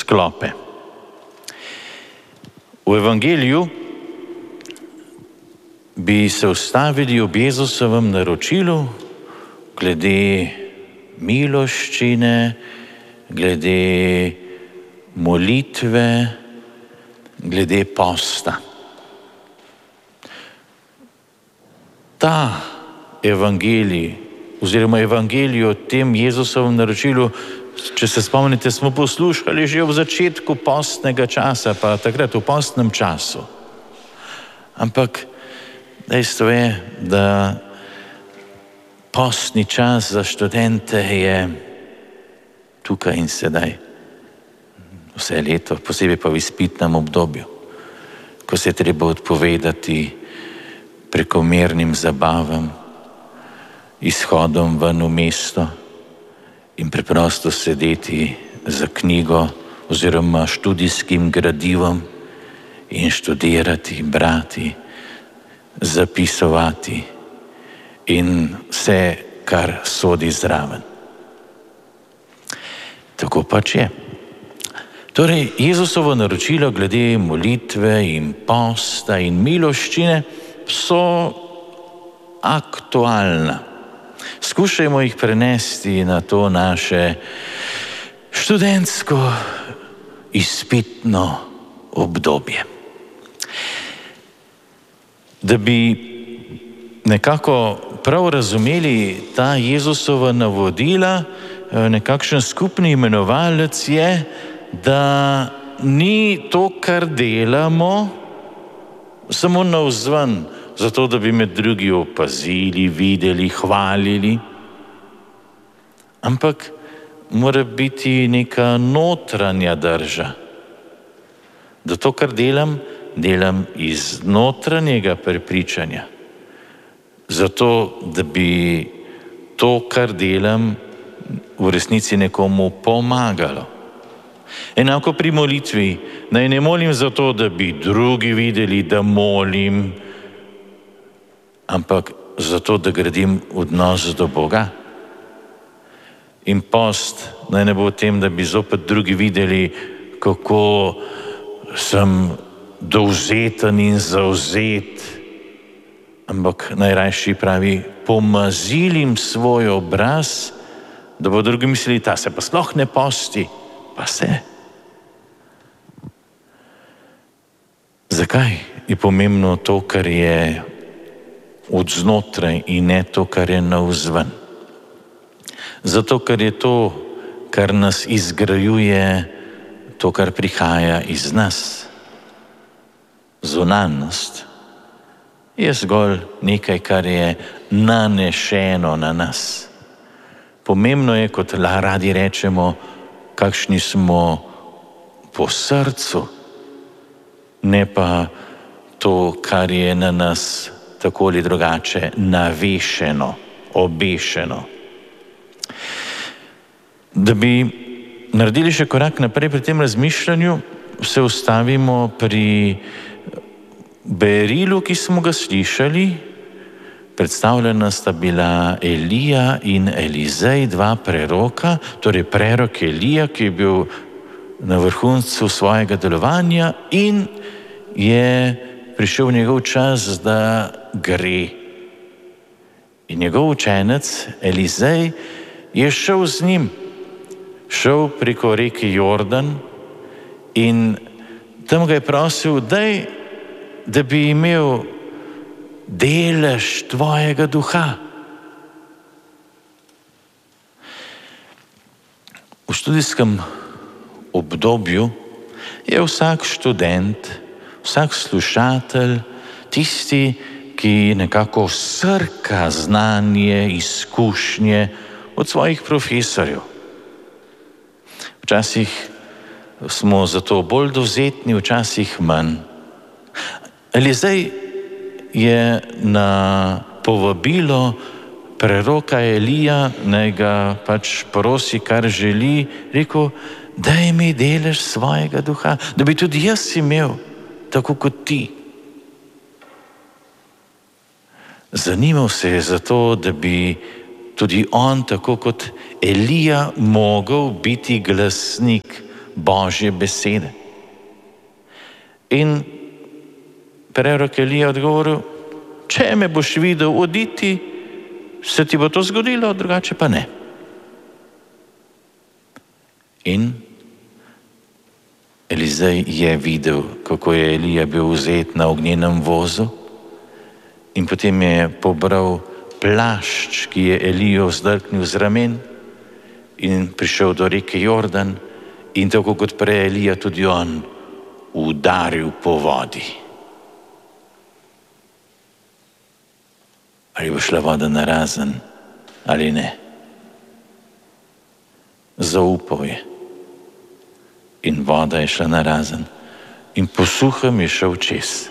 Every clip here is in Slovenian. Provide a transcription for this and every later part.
sklope. V evangeliju bi se ustavili ob Jezusovem naročilu glede miloščine, glede molitve, glede posta. Ta evangelij oziroma evangelij o tem Jezusovem naročilu, če se spomnite, smo poslušali že v začetku postnega časa, pa takrat v postnem času. Ampak dejstvo je, da postni čas za študente je tukaj in sedaj. Vse leto, posebej pa v izpitnem obdobju, ko se je treba odpovedati prekomernim zabavam, izhodom ven v mesto in preprosto sedeti za knjigo oziroma študijskim gradivom in študirati, brati, zapisovati in vse, kar sodi zraven. Tako pač je. Torej, Jezusovo naročilo glede molitve in posta in miloščine so aktualna. Skušajmo jih prenesti na to naše študentsko izpitno obdobje. Da bi nekako prav razumeli ta Jezusova navodila, nekakšen skupni imenovalec je, da ni to, kar delamo, samo navzven, zato da bi med drugi opazili, videli, hvalili, ampak mora biti neka notranja drža. Da to, kar delam iz notranjega prepričanja. Zato, da bi to, kar delam, v resnici nekomu pomagalo. Enako pri molitvi. Naj ne molim zato, da bi drugi videli, da molim, ampak zato, da gradim odnos do Boga. In post naj ne bo v tem, da bi zopet drugi videli, kako sem dovzeten in zavzet, ampak najrajši pravi, pomazilim svoj obraz, da bo drugi mislili, ta se pa sploh ne posti, pa se. Zakaj je pomembno to, kar je od znotraj in ne to, kar je navzven? Zato, ker je to, kar nas izgrajuje, to, kar prihaja iz nas. Zunanjost je zgolj nekaj, kar je nanešeno na nas. Pomembno je, kot radi rečemo, kakšni smo po srcu, ne pa to, kar je na nas tako ali drugače navešeno, obešeno. Da bi naredili še korak naprej pri tem razmišljanju, se ustavimo pri berilu, ki smo ga slišali. Predstavljena sta bila Elija in Elizej, dva preroka, torej prerok Elija, ki je bil na vrhuncu svojega delovanja in je prišel njegov čas, da gre. In njegov učenec Elizej je šel z njim, šel preko reke Jordan in tam ga je prosil, daj, da bi imel delež tvojega duha. V študijskem obdobju je vsak študent, vsak slušatelj, tisti, ki nekako srka znanje, izkušnje od svojih profesorjev. Včasih smo zato bolj dovzetni, včasih manj. Elizej je na povabilo preroka Elija, naj ga pač prosi, kar želi, rekel, daj mi delež svojega duha, da bi tudi jaz imel, tako kot ti. Zanimal se je za to, da bi tudi on, tako kot Elija, mogel biti glasnik Božje besede. In prerok Elija odgovoril, če me boš videl oditi, se ti bo to zgodilo, drugače pa ne. In Elizej je videl, kako je Elija bil vzet na ognjenem vozu in potem je pobral plašč, ki je Elijo zdrknil z ramen in prišel do reke Jordan in tako kot prej Elija tudi on udaril po vodi. Ali bo šla voda narazen ali ne? Zaupal je. In voda je šla narazen in po suhem je šel čez.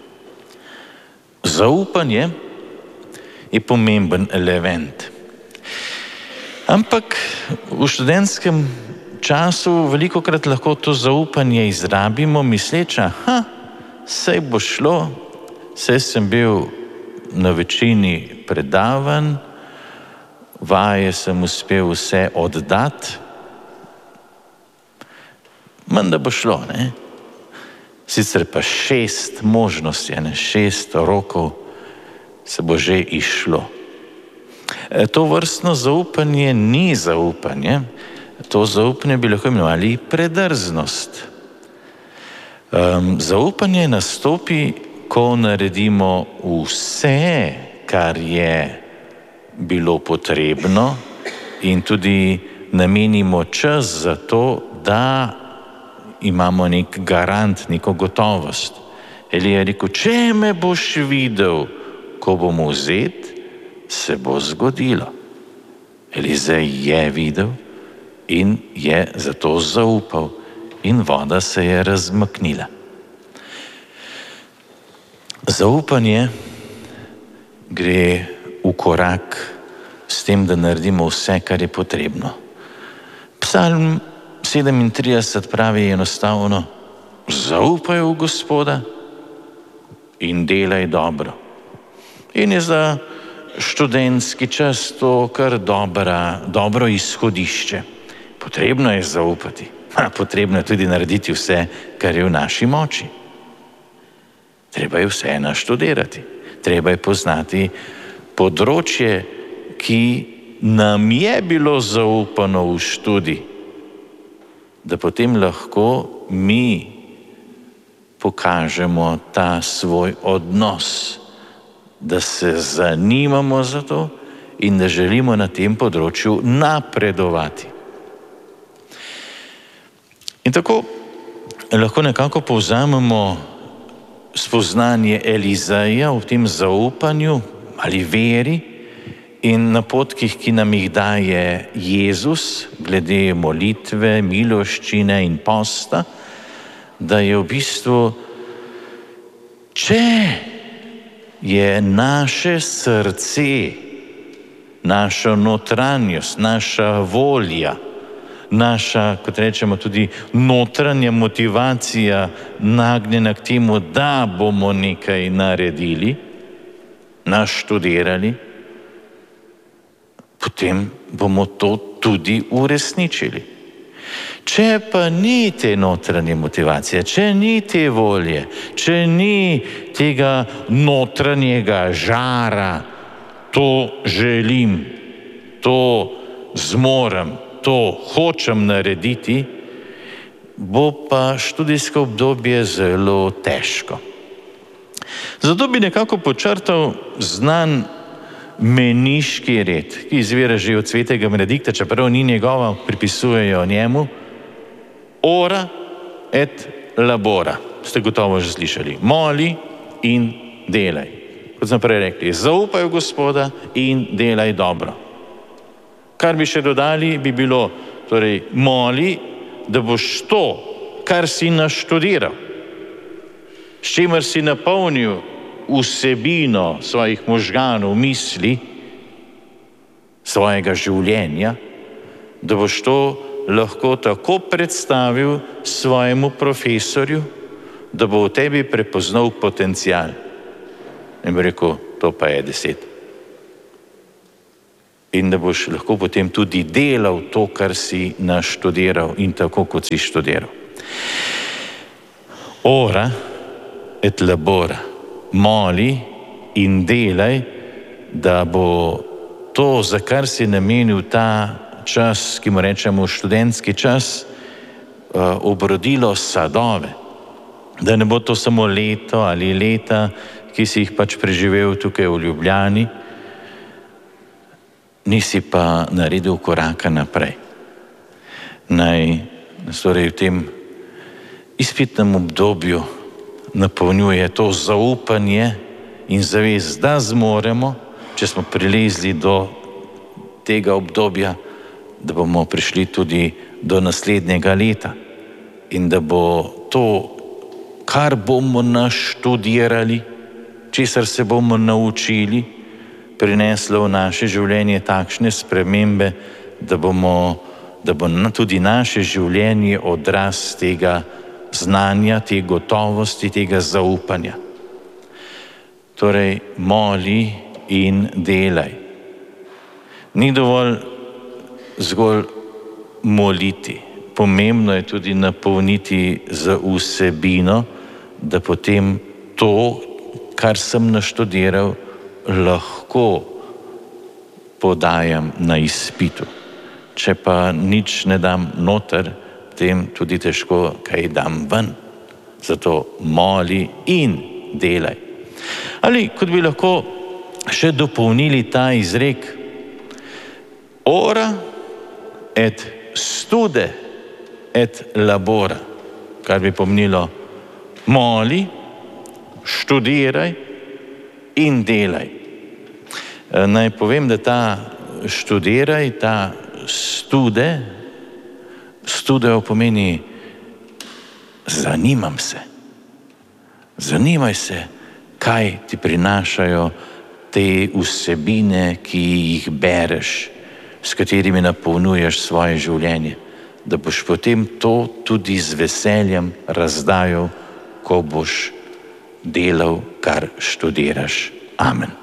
Zaupanje je pomemben element. Ampak v študentskem času velikokrat lahko to zaupanje izrabimo, misleča, saj bo šlo, saj sem bil na večini predavanj, vaje sem uspel vse oddati, menda bo šlo, ne? Sicer pa 6 možnosti, 6 rokov se bo že išlo. To vrstno zaupanje ni zaupanje, to zaupanje bi lahko imenovali predrznost. Zaupanje nastopi, ko naredimo vse, kar je bilo potrebno in tudi namenimo čas za to, da imamo nek garant, neko gotovost. Elija je rekel, če me boš videl, ko bom vzet, se bo zgodilo. Elizej je videl in je zato zaupal in voda se je razmaknila. Zaupanje gre v korak s tem, da naredimo vse, kar je potrebno. Psalm 37 pravi enostavno, zaupaj v Gospoda in delaj dobro. In je za študentski čas to kar dobro izhodišče. Potrebno je zaupati, potrebno je tudi narediti vse, kar je v naši moči. Treba je vse naštudirati, treba je poznati področje, ki nam je bilo zaupano v študij, da potem lahko mi pokažemo ta svoj odnos, da se zanimamo za to in da želimo na tem področju napredovati. In tako lahko nekako povzamemo spoznanje Elizeja v tem zaupanju ali veri in napotkih, ki nam jih daje Jezus glede molitve, miloščine in posta, da je v bistvu, če je naše srce, naša notranjost, naša volja, naša, kot rečemo, tudi notranja motivacija nagnjena k temu, da bomo nekaj naredili, naštudirali, potem bomo to tudi uresničili. Če pa ni te notranje motivacije, če ni te volje, če ni tega notranjega žara, to želim, to zmorem, to hočem narediti, bo pa študijsko obdobje zelo težko. Zato bi nekako podčrtal znan meniški red, ki izvira že od svetega Benedikta, čeprav ni njegova, pripisujejo njemu, ora et labora. Ste gotovo že slišali. Moli in delaj. Kot smo prej rekli, zaupaj v Gospoda in delaj dobro. Kar bi še dodali, bi bilo, torej, moli, da boš to, kar si naštudiral, s čimer si napolnil vsebino svojih možganov, misli, svojega življenja, da boš to lahko tako predstavil svojemu profesorju, da bo v tebi prepoznal potencial. In bi rekel, to pa je 10. in da boš lahko potem tudi delal to, kar si naštudiral in tako, kot si študiral. Ora et labora, moli in delaj, da bo to, za kar si namenil ta čas, ki mu rečemo študentski čas, obrodilo sadove. Da ne bo to samo leto ali leta, ki si jih pač preživel tukaj v Ljubljani, nisi pa naredil koraka naprej. Naj torej v tem izpitnem obdobju napolnjuje to zaupanje in zavest, da zmoremo, če smo prilezli do tega obdobja, da bomo prišli tudi do naslednjega leta in da bo to, kar bomo naštudirali, česar se bomo naučili, prineslo v naše življenje takšne spremembe, da bo tudi naše življenje odraz tega znanja, te gotovosti, tega zaupanja. Torej, moli in delaj. Ni dovolj zgolj moliti. Pomembno je tudi napolniti z vsebino, da potem to, kar sem naštudiral, lahko podajam na izpitu. Če pa nič ne dam noter, tem tudi težko kaj dam ven. Zato moli in delaj. Ali kot bi lahko še dopolnili ta izrek, ora et stude et labora, kar bi pomenilo moli, študiraj in delaj. Naj povem, da ta študiraj, ta studejo pomeni zanimam se. Zanimaj se, kaj ti prinašajo te vsebine, ki jih bereš, s katerimi napolnjuješ svoje življenje, da boš potem to tudi z veseljem razdajal, ko boš delal, kar študiraš. Amen.